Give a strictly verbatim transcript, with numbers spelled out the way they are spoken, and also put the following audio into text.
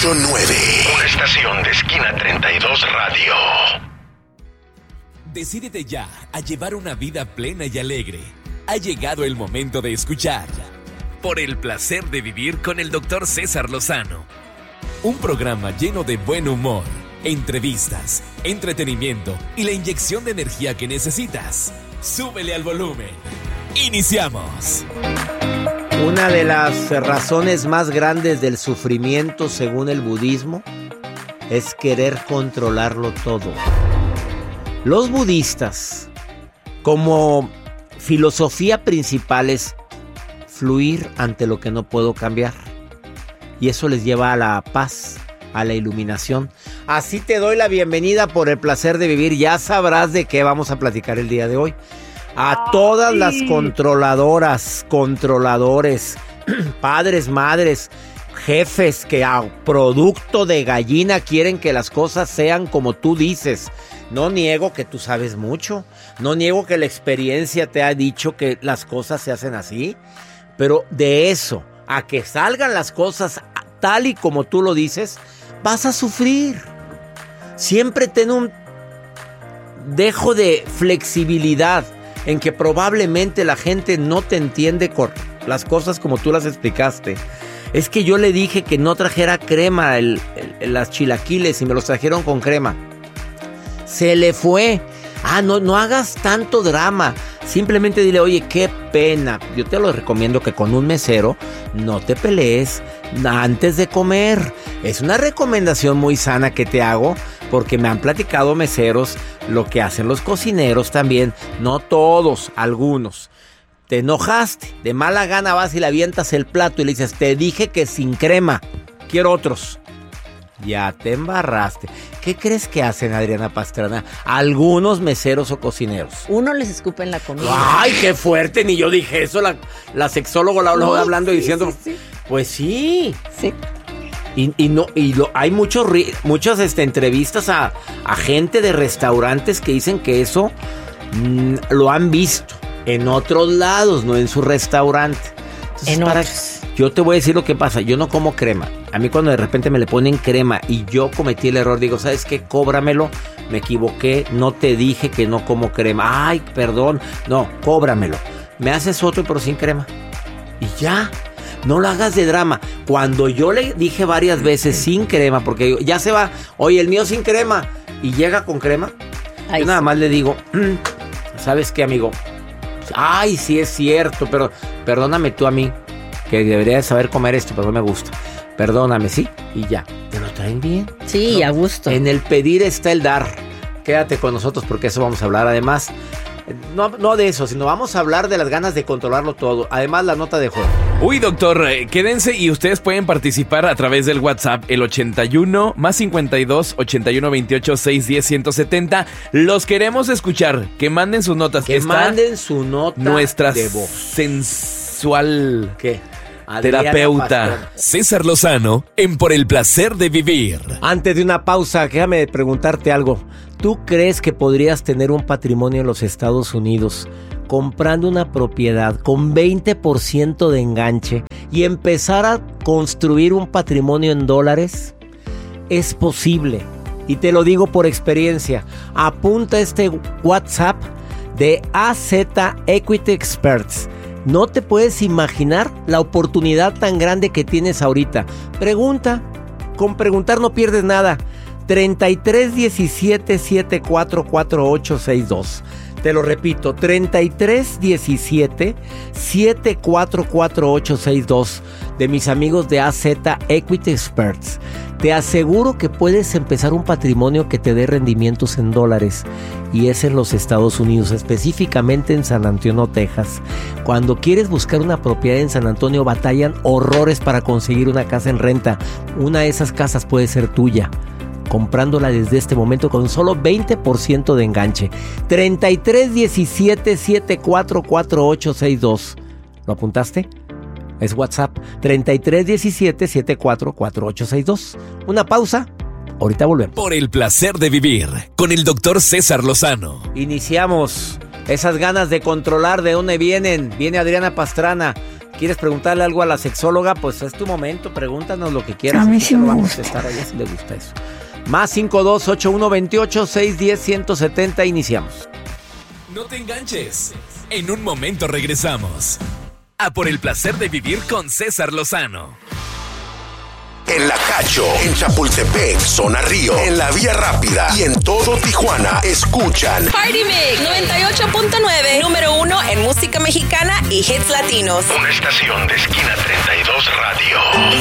Punto nueve. Una estación de Esquina treinta y dos Radio. Decídete ya a llevar una vida plena y alegre. Ha llegado el momento de escuchar Por el placer de vivir con el doctor César Lozano. Un programa lleno de buen humor, entrevistas, entretenimiento y la inyección de energía que necesitas. Súbele al volumen. ¡Iniciamos! Una de las razones más grandes del sufrimiento, según el budismo, es querer controlarlo todo. Los budistas, como filosofía principal, es fluir ante lo que no puedo cambiar. Y eso les lleva a la paz, a la iluminación. Así te doy la bienvenida por el placer de vivir. Ya sabrás de qué vamos a platicar el día de hoy. A todas las controladoras, controladores, padres, madres, jefes que a producto de gallina quieren que las cosas sean como tú dices. No niego que tú sabes mucho. No niego que la experiencia te ha dicho que las cosas se hacen así. Pero de eso a que salgan las cosas tal y como tú lo dices, vas a sufrir. Siempre ten un dejo de flexibilidad en que probablemente la gente no te entiende con las cosas como tú las explicaste. Es que yo le dije que no trajera crema, el, el, las chilaquiles, y me los trajeron con crema. Se le fue. Ah, no, no hagas tanto drama. Simplemente dile, oye, qué pena. Yo te lo recomiendo que con un mesero no te pelees antes de comer. Es una recomendación muy sana que te hago, porque me han platicado meseros lo que hacen los cocineros también. No todos, algunos. Te enojaste, de mala gana vas y le avientas el plato y le dices, te dije que sin crema, quiero otros. Ya te embarraste. ¿Qué crees que hacen, Adriana Pastrana, algunos meseros o cocineros? Uno les escupe en la comida. ¡Ay, qué fuerte! Ni yo dije eso. La, la sexóloga la habló sí, hablando sí, y diciendo... Sí, sí. Pues sí. Sí. Y, y, no, y lo, hay muchos, muchas este, entrevistas a, a gente de restaurantes que dicen que eso mmm, lo han visto en otros lados, no en su restaurante. Entonces, en para, otros. Yo te voy a decir lo que pasa. Yo no como crema. A mí cuando de repente me le ponen crema y yo cometí el error, digo, ¿sabes qué? Cóbramelo. Me equivoqué. No te dije que no como crema. Ay, perdón. No, cóbramelo. Me haces otro pero sin crema. Y ya. No lo hagas de drama. Cuando yo le dije varias veces sin crema, porque ya se va, oye, el mío sin crema, y llega con crema, Ay, yo nada sí. más le digo, ¿sabes qué, amigo? Ay, sí es cierto, pero perdóname tú a mí, que debería saber comer esto, pero no me gusta. Perdóname, sí, y ya. ¿Te lo traen bien? Sí, ¿no? A gusto. En el pedir está el dar. Quédate con nosotros porque eso vamos a hablar. Además, no, no de eso, sino vamos a hablar de las ganas de controlarlo todo. Además, la nota de juego. Uy, doctor, eh, quédense y ustedes pueden participar a través del WhatsApp, el ochenta y uno más cincuenta y dos, ochenta y uno veintiocho, seiscientos diez, ciento setenta. Los queremos escuchar. Que manden sus notas. Que Está manden su nota nuestra de voz. Sensual. ¿Qué? Terapeuta César Lozano en Por el placer de vivir. Antes de una pausa, déjame preguntarte algo. ¿Tú crees que podrías tener un patrimonio en los Estados Unidos comprando una propiedad con veinte por ciento de enganche y empezar a construir un patrimonio en dólares? Es posible. Y te lo digo por experiencia. Apunta este WhatsApp de A Z Equity Experts. No te puedes imaginar la oportunidad tan grande que tienes ahorita. Pregunta. Con preguntar no pierdes nada. treinta y tres diecisiete setenta y cuatro cuarenta y ocho sesenta y dos. Te lo repito, treinta y tres diecisiete setenta y cuatro cuarenta y ocho sesenta y dos de mis amigos de A Z Equity Experts. Te aseguro que puedes empezar un patrimonio que te dé rendimientos en dólares, y es en los Estados Unidos, específicamente en San Antonio, Texas. Cuando quieres buscar una propiedad en San Antonio, batallan horrores para conseguir una casa en renta. Una de esas casas puede ser tuya, comprándola desde este momento con solo veinte por ciento de enganche. treinta y tres diecisiete setenta y cuatro cuarenta y ocho sesenta y dos. ¿Lo apuntaste? Es WhatsApp treinta y tres diecisiete setenta y cuatro cuarenta y ocho sesenta y dos. Una pausa. Ahorita volvemos. Por el placer de vivir con el doctor César Lozano. Iniciamos. Esas ganas de controlar, ¿de dónde vienen? Viene Adriana Pastrana. ¿Quieres preguntarle algo a la sexóloga? Pues es tu momento, pregúntanos lo que quieras. A mí Aquí sí te lo me vamos a gusta. contestar, a ella sí le gusta eso. Más cinco dos ocho uno dos ocho seis uno cero uno siete cero, iniciamos. No te enganches. En un momento regresamos. A por el placer de vivir con César Lozano. En La Cacho, en Chapultepec, Zona Río, en la Vía Rápida y en todo Tijuana, escuchan Party Mix noventa y ocho punto nueve, número uno en música mexicana y hits latinos. una estación de Esquina treinta y dos Radio.